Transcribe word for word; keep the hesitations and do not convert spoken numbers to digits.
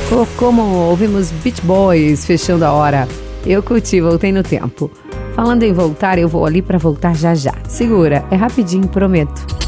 Como ouvimos Beach Boys fechando a hora. Eu curti, voltei no tempo. Falando em voltar, eu vou ali pra voltar já já. Segura, é rapidinho, prometo.